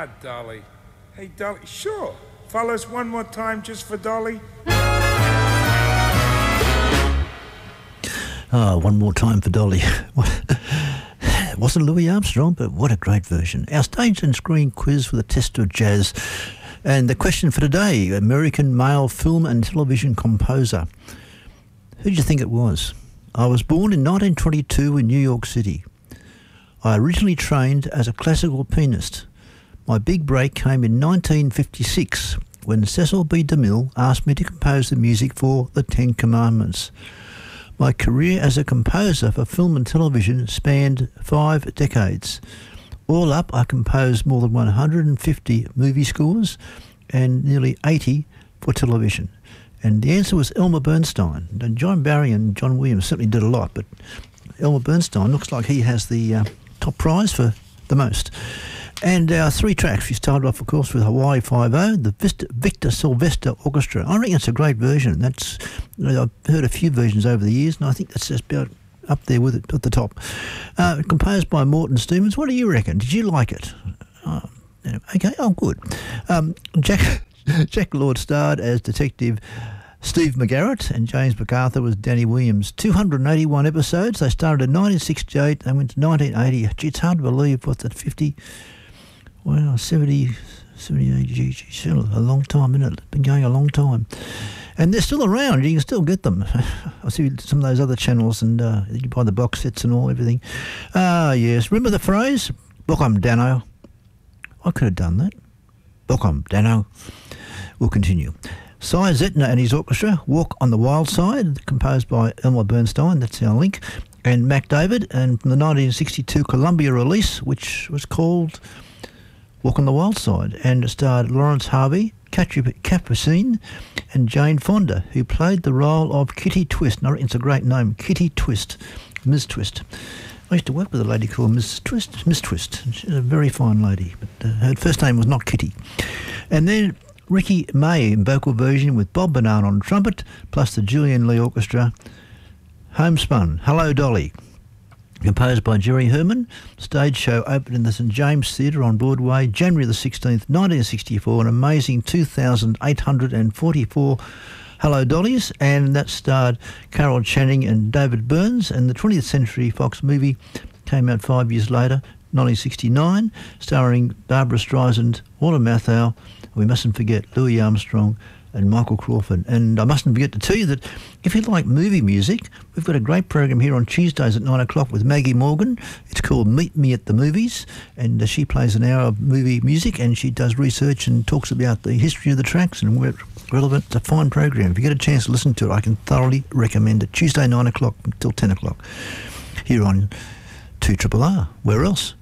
Ah, Dolly. Hey, Dolly, sure. Fellas, one more time just for Dolly. One more time for Dolly. It wasn't Louis Armstrong, but what a great version. Our stage and screen quiz with a test of jazz. And the question for today, American male film and television composer. Who do you think it was? I was born in 1922 in New York City. I originally trained as a classical pianist. My big break came in 1956 when Cecil B. DeMille asked me to compose the music for The Ten Commandments. My career as a composer for film and television spanned 5 decades. All up, I composed more than 150 movie scores and nearly 80 for television. And the answer was Elmer Bernstein. And John Barry and John Williams certainly did a lot, but Elmer Bernstein looks like he has the top prize for the most. And our 3 tracks, we started off, of course, with Hawaii Five-0, the Victor Sylvester Orchestra. I reckon it's a great version. I've heard a few versions over the years, and I think that's just about up there with it at the top. Composed by Morton Stevens. What do you reckon? Did you like it? Okay, good. Jack Lord starred as Detective Steve McGarrett, and James MacArthur was Danny Williams. 281 episodes. They started in 1968 and went to 1980. Gee, it's hard to believe, what's that, 50... Well, 78, geez, a long time, isn't it? It's been going a long time. And they're still around. You can still get them. I see some of those other channels, and you can buy the box sets and all, everything. Yes. Remember the phrase? Book 'em, Dano. I could have done that. Book 'em, Dano. We'll continue. Cy Zentner and his orchestra, Walk on the Wild Side, composed by Elmer Bernstein. That's our link. And Mac David, and from the 1962 Columbia release, which was called Walk on the Wild Side, and it starred Lawrence Harvey, Capucine, and Jane Fonda, who played the role of Kitty Twist. No, it's a great name, Kitty Twist, Ms. Twist. I used to work with a lady called Miss Twist. She's a very fine lady, but her first name was not Kitty. And then Ricky May in vocal version with Bob Bernard on trumpet, plus the Julian Lee Orchestra. Homespun, Hello Dolly. Composed by Jerry Herman. Stage show opened in the St James Theatre on Broadway, January the 16th, 1964, an amazing 2,844 Hello Dollies, and that starred Carol Channing and David Burns, and the 20th Century Fox movie came out 5 years later, 1969, starring Barbara Streisand, Walter Matthau, we mustn't forget Louis Armstrong and Michael Crawford. And I mustn't forget to tell you that if you like movie music, we've got a great program here on Tuesdays at 9 o'clock with Maggie Morgan. It's called Meet Me at the Movies, and she plays an hour of movie music, and she does research and talks about the history of the tracks and where it's relevant. It's a fine program. If you get a chance to listen to it, I can thoroughly recommend it. Tuesday 9 o'clock until 10 o'clock here on 2RRR. Where else?